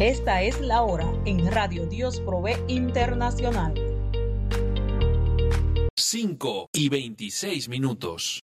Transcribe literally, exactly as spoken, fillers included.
Esta es la hora en Radio Dios Provee Internacional. cinco y veintiséis minutos.